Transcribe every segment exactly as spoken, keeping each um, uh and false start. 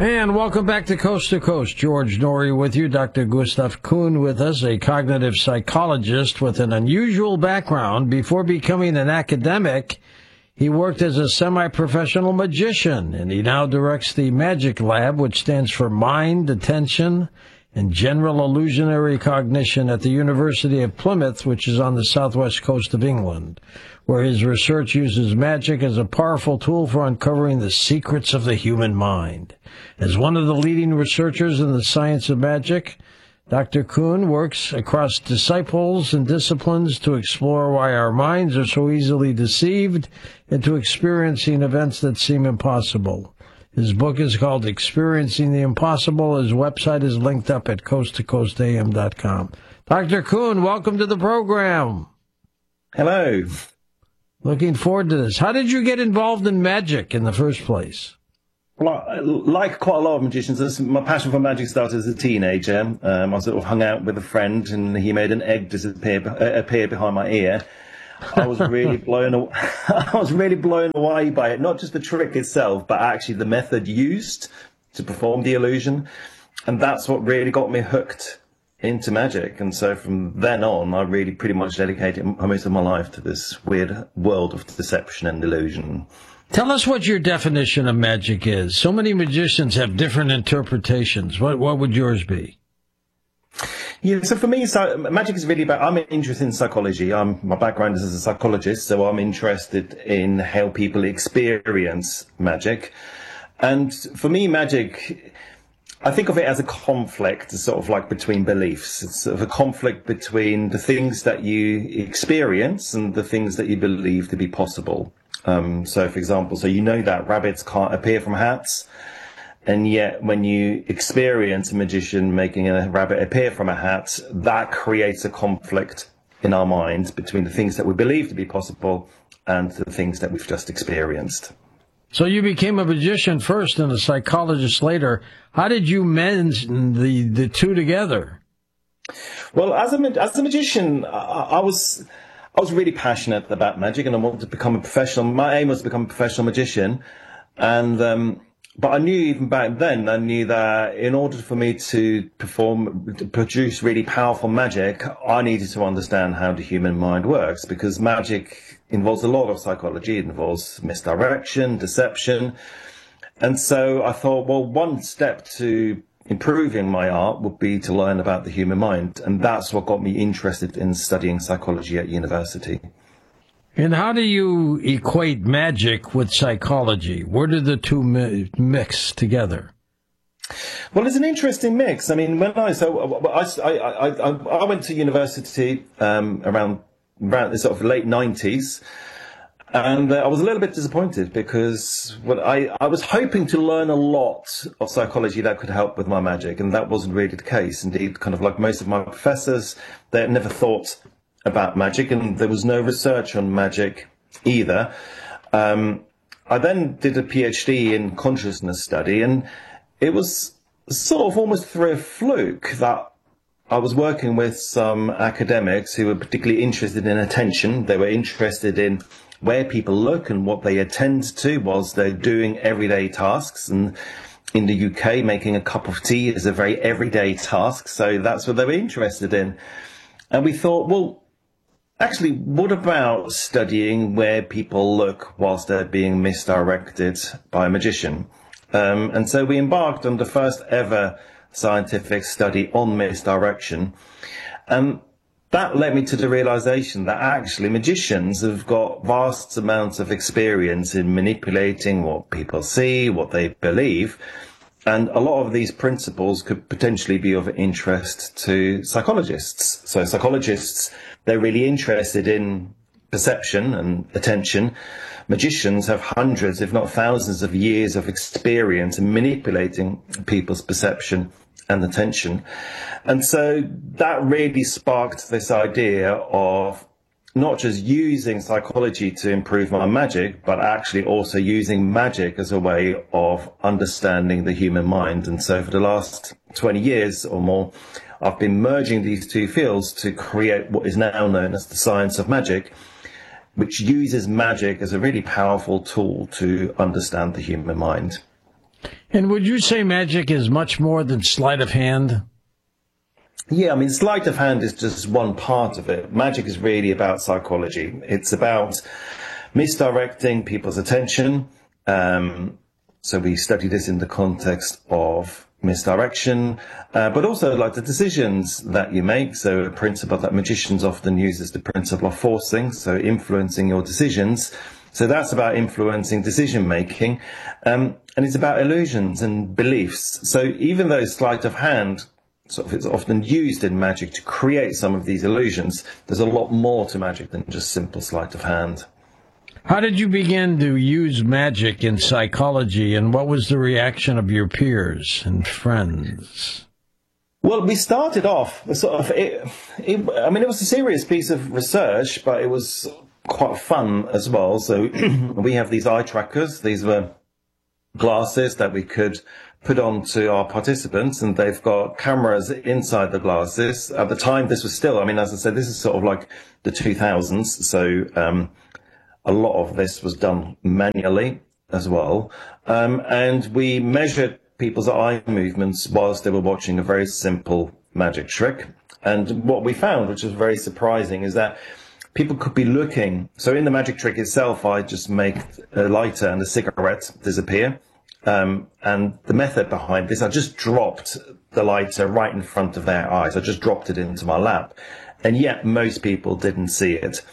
And welcome back to Coast to Coast. George Noory with you. Doctor Gustav Kuhn with us, a cognitive psychologist with an unusual background. Before becoming an academic, he worked as a semi-professional magician, and he now directs the Magic Lab, which stands for Mind, Attention, and General Illusionary Cognition at the University of Plymouth, which is on the southwest coast of England, where his research uses magic as a powerful tool for uncovering the secrets of the human mind. As one of the leading researchers in the science of magic, Doctor Kuhn works across disciplines and disciplines to explore why our minds are so easily deceived into experiencing events that seem impossible. His book is called Experiencing the Impossible. His website is linked up at coast to coast a m dot com. Doctor Kuhn, welcome to the program. Hello. Looking forward to this. How did you get involved in magic in the first place? Well, like quite a lot of magicians, my passion for magic started as a teenager. Um, I sort of hung out with a friend, and he made an egg disappear uh, appear behind my ear. I was really blown. Away, I was really blown away by it. Not just the trick itself, but actually the method used to perform the illusion, and that's what really got me hooked into magic. And so from then on, I really pretty much dedicated most of my life to this weird world of deception and illusion. Tell us what your definition of magic is. So many magicians have different interpretations. What what would yours be? Yeah, so for me, so magic is really about, I'm interested in psychology. I'm, my background is as a psychologist, so I'm interested in how people experience magic. And for me, magic, I think of it as a conflict, sort of like between beliefs. It's sort of a conflict between the things that you experience and the things that you believe to be possible. Um, so, for example, so you know that rabbits can't appear from hats. And yet, when you experience a magician making a rabbit appear from a hat, that creates a conflict in our minds between the things that we believe to be possible and the things that we've just experienced. So you became a magician first and a psychologist later. How did you mend the, the two together? Well, as a, as a magician, I, I was... I was really passionate about magic, and I wanted to become a professional. My aim was to become a professional magician. And, um, but I knew even back then, I knew that in order for me to perform, to produce really powerful magic, I needed to understand how the human mind works, because magic involves a lot of psychology. It involves misdirection, deception. And so I thought, well, one step to improving my art would be to learn about the human mind. And that's what got me interested in studying psychology at university. And how do you equate magic with psychology? Where do the two mi- mix together? Well, it's an interesting mix. I mean, when I, so I, I, I, I went to university um, around, around the sort of late nineties. And uh, I was a little bit disappointed because well, I, I was hoping to learn a lot of psychology that could help with my magic, and that wasn't really the case. Indeed, kind of like most of my professors, they had never thought about magic, and there was no research on magic either. Um, I then did a PhD in consciousness study, and it was sort of almost through a fluke that I was working with some academics who were particularly interested in attention. They were interested in where people look and what they attend to whilst they're doing everyday tasks. And in the U K, making a cup of tea is a very everyday task. So that's what they were interested in. And we thought, well, actually, what about studying where people look whilst they're being misdirected by a magician? Um, and so we embarked on the first ever scientific study on misdirection. Um, That led me to the realization that actually magicians have got vast amounts of experience in manipulating what people see, what they believe. And a lot of these principles could potentially be of interest to psychologists. So psychologists, they're really interested in perception and attention. Magicians have hundreds, if not thousands of years of experience in manipulating people's perception and attention. And so that really sparked this idea of not just using psychology to improve my magic, but actually also using magic as a way of understanding the human mind. And so for the last twenty years or more, I've been merging these two fields to create what is now known as the science of magic, which uses magic as a really powerful tool to understand the human mind. And would you say magic is much more than sleight of hand? Yeah, I mean, sleight of hand is just one part of it. Magic is really about psychology. It's about misdirecting people's attention. Um, so we study this in the context of misdirection, uh, but also like the decisions that you make. So a principle that magicians often use is the principle of forcing, so influencing your decisions. So that's about influencing decision making, um, and it's about illusions and beliefs. So even though sleight of hand sort of is often used in magic to create some of these illusions, there's a lot more to magic than just simple sleight of hand. How did you begin to use magic in psychology, and what was the reaction of your peers and friends? Well, we started off sort of, it, it, I mean, it was a serious piece of research, but it was quite fun as well. So we have these eye trackers. These were glasses that we could put on to our participants, and they've got cameras inside the glasses. At the time, this was still, I mean, as I said, this is sort of like the two thousands. So um, a lot of this was done manually as well. Um, and we measured people's eye movements whilst they were watching a very simple magic trick. And what we found, which was very surprising, is that people could be looking. So in the magic trick itself, I just make a lighter and a cigarette disappear. Um, and the method behind this, I just dropped the lighter right in front of their eyes. I just dropped it into my lap. And yet most people didn't see it.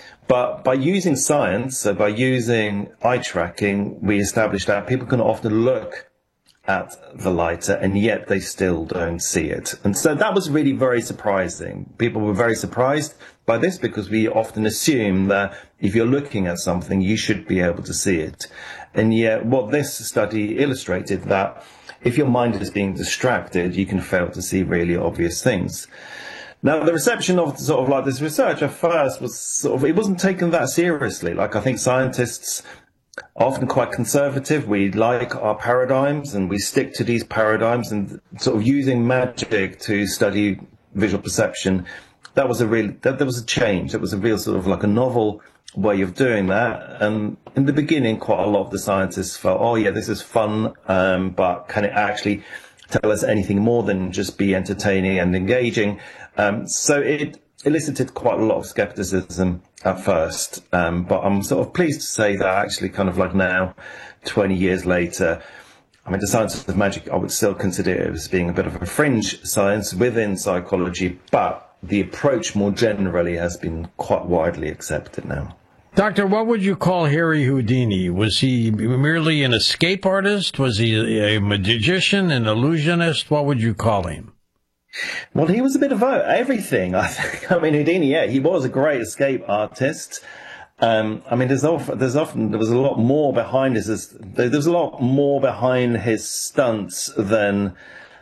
But by using science, so by using eye tracking, we established that people can often look at the lighter and yet they still don't see it. And so that was really very surprising. People were very surprised by this because we often assume that if you're looking at something, you should be able to see it. And yet what this study illustrated, that if your mind is being distracted, you can fail to see really obvious things. Now, the reception of sort of like this research at first was sort of, it wasn't taken that seriously. Like, I think scientists are often quite conservative. We like our paradigms and we stick to these paradigms, and sort of using magic to study visual perception, that was a real, that there was a change. That was a real sort of like a novel way of doing that. And in the beginning, quite a lot of the scientists felt, oh yeah, this is fun, um, but can it actually tell us anything more than just be entertaining and engaging? Um, so it elicited quite a lot of skepticism at first, um, but I'm sort of pleased to say that actually kind of like now, twenty years later, I mean, the science of magic, I would still consider it as being a bit of a fringe science within psychology, but the approach more generally has been quite widely accepted now. Doctor, what would you call Harry Houdini? Was he merely an escape artist? Was he a magician, an illusionist? What would you call him? Well, he was a bit of everything, I think. I mean, Houdini, yeah, he was a great escape artist. Um, I mean, there's often, there's often, there was a lot more behind his, there's a lot more behind his stunts than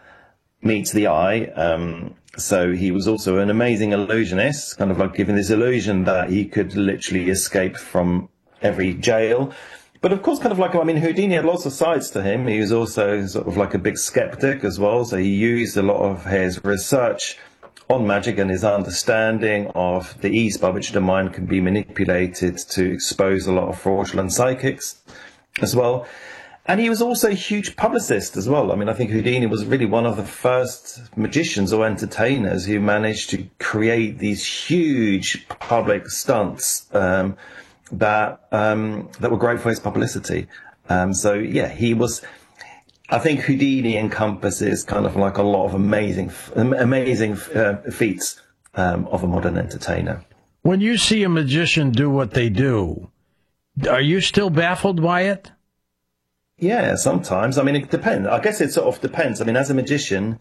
meets the eye. Um, so he was also an amazing illusionist, kind of like giving this illusion that he could literally escape from every jail. But of course, kind of like, I mean, Houdini had lots of sides to him. He was also sort of like a big skeptic as well. So he used a lot of his research on magic and his understanding of the ease by which the mind can be manipulated to expose a lot of fraudulent psychics as well. And he was also a huge publicist as well. I mean, I think Houdini was really one of the first magicians or entertainers who managed to create these huge public stunts, um, that um, that were great for his publicity. Um, so, yeah, he was, I think Houdini encompasses kind of like a lot of amazing, amazing uh, feats um, of a modern entertainer. When you see a magician do what they do, are you still baffled by it? Yeah, sometimes. I mean, it depends. I guess it sort of depends. I mean, as a magician,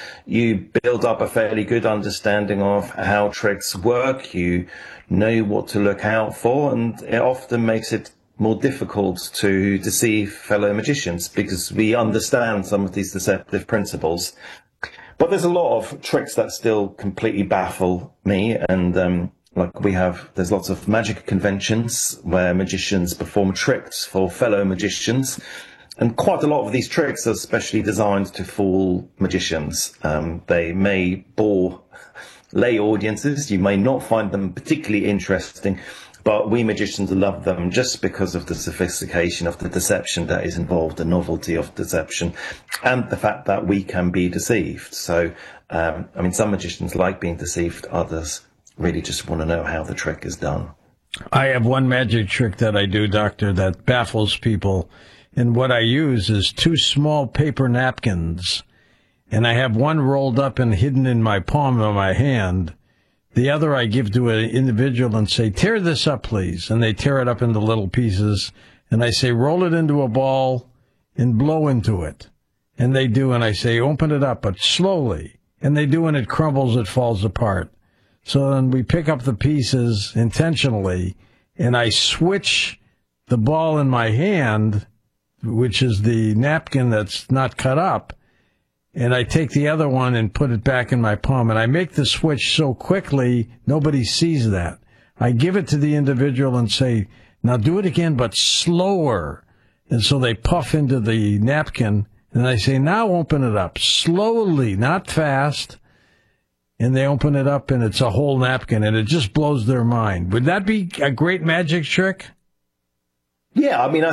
you build up a fairly good understanding of how tricks work. You know what to look out for, and it often makes it more difficult to deceive fellow magicians because we understand some of these deceptive principles. But there's a lot of tricks that still completely baffle me, and um, like we have, there's lots of magic conventions where magicians perform tricks for fellow magicians. And quite a lot of these tricks are specially designed to fool magicians. Um, they may bore lay audiences. You may not find them particularly interesting, But we magicians love them just because of the sophistication of the deception that is involved, the novelty of deception, and the fact that we can be deceived. So, um, I mean, some magicians like being deceived, others really just want to know how the trick is done. I have one magic trick that I do, Doctor, that baffles people. And what I use is two small paper napkins. And I have one rolled up and hidden in my palm of my hand. The other I give to an individual and say, tear this up, please. And they tear it up into little pieces. And I say, roll it into a ball and blow into it. And they do. And I say, open it up, but slowly. And they do, and it crumbles, it falls apart. So then we pick up the pieces intentionally, and I switch the ball in my hand, which is the napkin that's not cut up, and I take the other one and put it back in my palm. And I make the switch so quickly, nobody sees that. I give it to the individual and say, now do it again, but slower. And so they puff into the napkin, and I say, now open it up, slowly, not fast. And they open it up, and it's a whole napkin, and it just blows their mind. Would that be a great magic trick? Yeah, I mean, I